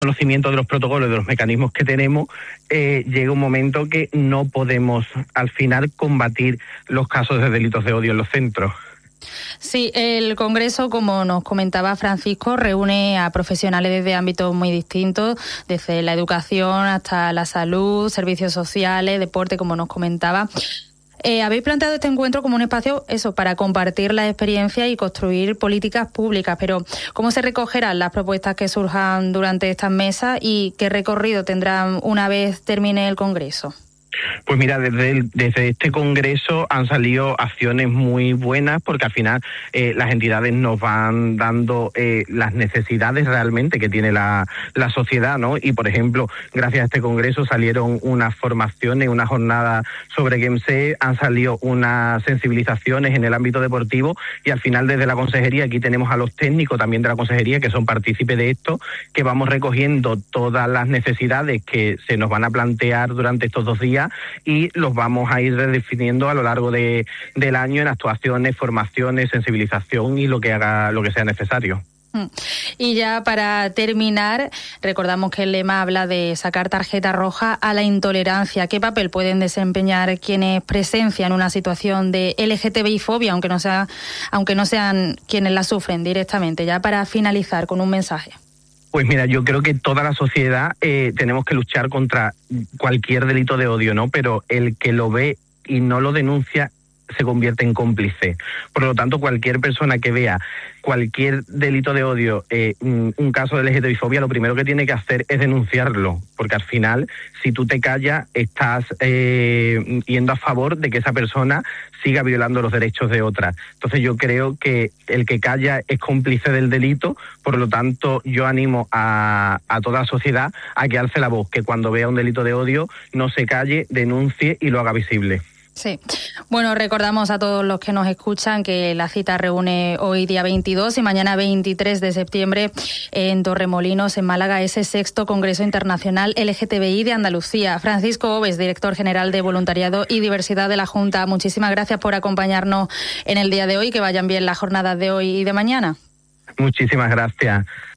conocimiento de los protocolos, de los mecanismos que tenemos, llega un momento que no podemos al final combatir los casos de delitos de odio en los centros. Sí, el Congreso, como nos comentaba Francisco, reúne a profesionales desde ámbitos muy distintos, desde la educación hasta la salud, servicios sociales, deporte, como nos comentaba. Habéis planteado este encuentro como un espacio para compartir la experiencia y construir políticas públicas, pero ¿cómo se recogerán las propuestas que surjan durante estas mesas y qué recorrido tendrán una vez termine el Congreso? Pues mira, desde este congreso han salido acciones muy buenas, porque al final las entidades nos van dando las necesidades realmente que tiene la sociedad, ¿no? Y por ejemplo, gracias a este congreso salieron unas formaciones, una jornada sobre GameSafe, han salido unas sensibilizaciones en el ámbito deportivo, y al final desde la consejería aquí tenemos a los técnicos también de la consejería que son partícipes de esto, que vamos recogiendo todas las necesidades que se nos van a plantear durante estos 2 días y los vamos a ir redefiniendo a lo largo del año en actuaciones, formaciones, sensibilización y lo que sea necesario. Y ya para terminar, recordamos que el lema habla de sacar tarjeta roja a la intolerancia. ¿Qué papel pueden desempeñar quienes presencian una situación de LGTBI-fobia, aunque no sean quienes la sufren directamente? Ya para finalizar con un mensaje. Pues mira, yo creo que toda la sociedad tenemos que luchar contra cualquier delito de odio, ¿no? Pero el que lo ve y no lo denuncia se convierte en cómplice. Por lo tanto, cualquier persona que vea cualquier delito de odio, un caso de LGTBI-fobia, lo primero que tiene que hacer es denunciarlo, porque al final, si tú te callas, estás yendo a favor de que esa persona siga violando los derechos de otra. Entonces yo creo que el que calla es cómplice del delito, por lo tanto yo animo a toda la sociedad a que alce la voz, que cuando vea un delito de odio no se calle, denuncie y lo haga visible. Sí. Bueno, recordamos a todos los que nos escuchan que la cita reúne hoy día 22 y mañana 23 de septiembre en Torremolinos, en Málaga, ese 6º Congreso Internacional LGTBI de Andalucía. Francisco Oves, director general de Voluntariado y Diversidad de la Junta, muchísimas gracias por acompañarnos en el día de hoy. Que vayan bien las jornadas de hoy y de mañana. Muchísimas gracias.